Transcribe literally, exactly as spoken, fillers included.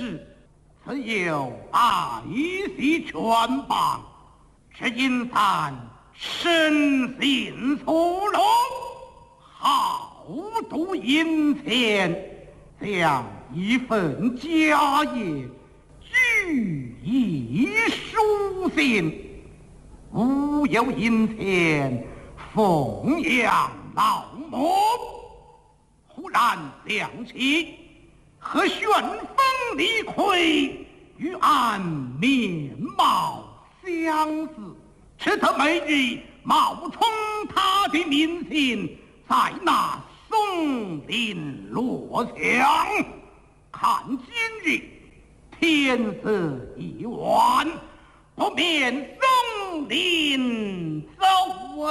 时，自有百戏全榜，只因咱身心错落，好赌银钱，将一份家业据以书信，无有银钱奉养老母。忽然想起，和旋风李逵与俺面貌相似，只得每日冒充他的名姓，在那松林落乡。看今日天色已晚，不免松林走